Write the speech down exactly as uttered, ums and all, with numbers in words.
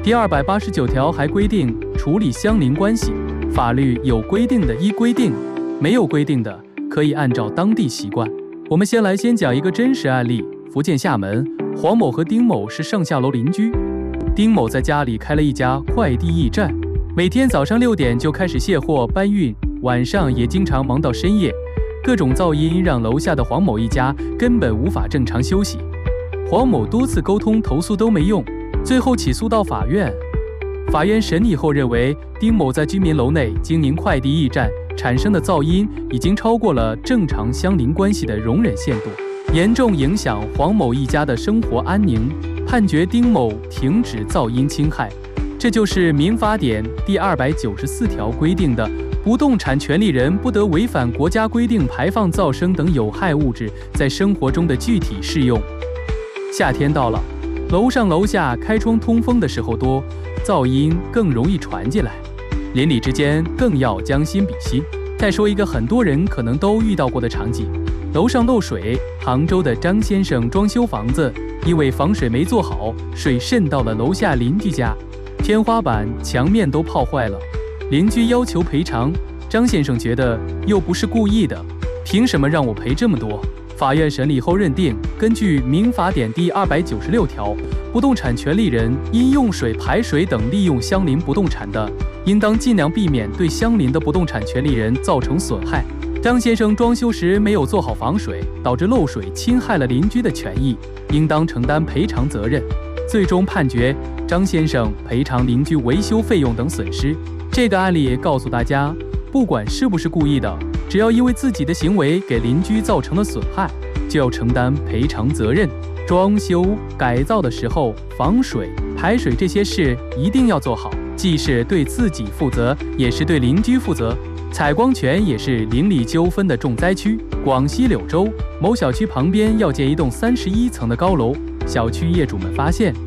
第二百八十九条还规定处理相邻关系，法律有规定的依规定，没有规定的可以按照当地习惯。我们先来先讲一个真实案例。福建厦门，黄某和丁某是上下楼邻居。丁某在家里开了一家快递驿站，每天早上六点就开始卸货搬运，晚上也经常忙到深夜。各种噪音让楼下的黄某一家根本无法正常休息。黄某多次沟通投诉都没用，最后起诉到法院。法院审理后认为，丁某在居民楼内经营快递驿站产生的噪音已经超过了正常相邻关系的容忍限度，严重影响黄某一家的生活安宁，判决丁某停止噪音侵害。这就是民法典第二百九十四条规定的，不动产权利人不得违反国家规定排放噪声等有害物质在生活中的具体适用。夏天到了，楼上楼下开窗通风的时候多，噪音更容易传进来，邻里之间更要将心比心。再说一个很多人可能都遇到过的场景，楼上漏水，杭州的张先生装修房子，因为防水没做好，水渗到了楼下邻居家，天花板、墙面都泡坏了。邻居要求赔偿，张先生觉得又不是故意的，凭什么让我赔这么多？法院审理后认定，根据民法典第二百九十六条，不动产权利人因用水、排水等利用相邻不动产的，应当尽量避免对相邻的不动产权利人造成损害。张先生装修时没有做好防水，导致漏水，侵害了邻居的权益，应当承担赔偿责任。最终判决张先生赔偿邻居维修费用等损失。这个案例告诉大家，不管是不是故意的，只要因为自己的行为给邻居造成了损害，就要承担赔偿责任。装修改造的时候，防水、排水这些事一定要做好，既是对自己负责，也是对邻居负责。采光泉也是邻里纠纷的重灾区。广西柳州某小区旁边要建一栋三十一层的高楼，小区业主们发现